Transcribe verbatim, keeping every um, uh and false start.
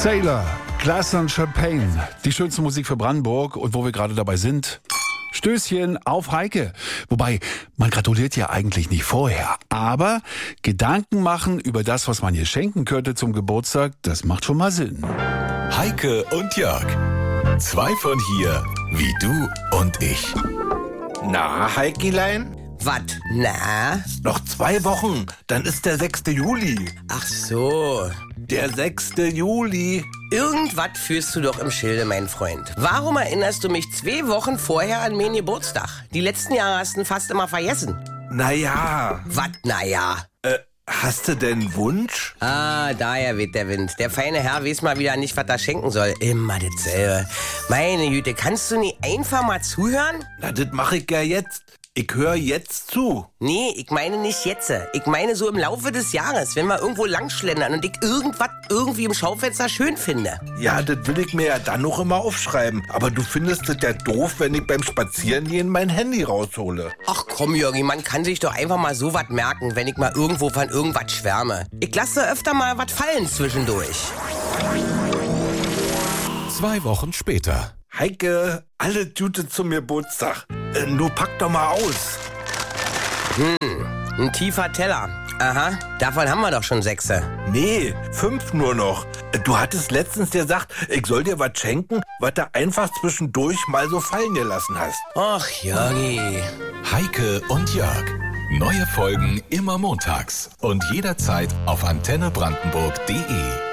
Sailor, Glas und Champagne, die schönste Musik für Brandenburg. Und wo wir gerade dabei sind, Stößchen auf Heike. Wobei, man gratuliert ja eigentlich nicht vorher. Aber Gedanken machen über das, was man ihr schenken könnte zum Geburtstag, das macht schon mal Sinn. Heike und Jörg. Zwei von hier, wie du und ich. Na, Heikilein? Wat? Na? Noch zwei Wochen, dann ist der sechste Juli. Ach so. Der sechste Juli. Irgendwas führst du doch im Schilde, mein Freund. Warum erinnerst du mich zwei Wochen vorher an meinen Geburtstag? Die letzten Jahre hast du ihn fast immer vergessen. Naja. Wat, naja? Äh, hast du denn einen Wunsch? Ah, daher weht der Wind. Der feine Herr weiß mal wieder nicht, was er schenken soll. Immer dasselbe. Meine Güte, kannst du nie einfach mal zuhören? Na, das mache ich ja jetzt. Ich höre jetzt zu. Nee, ich meine nicht jetzt. Ich meine so im Laufe des Jahres, wenn wir irgendwo langschlendern und ich irgendwas irgendwie im Schaufenster schön finde. Ja, das will ich mir ja dann noch immer aufschreiben. Aber du findest es ja doof, wenn ich beim Spazierengehen mein Handy raushole. Ach komm, Jörgi, man kann sich doch einfach mal so was merken, wenn ich mal irgendwo von irgendwas schwärme. Ich lasse öfter mal was fallen zwischendurch. Zwei Wochen später. Heike, alle Gute zum Geburtstag. Äh, du pack doch mal aus. Hm, ein tiefer Teller. Aha, davon haben wir doch schon sechse. Nee, fünf nur noch. Äh, Du hattest letztens gesagt, ich soll dir was schenken, was du einfach zwischendurch mal so fallen gelassen hast. Ach, Jörgi. Heike und Jörg. Neue Folgen immer montags und jederzeit auf antenne brandenburg punkt de.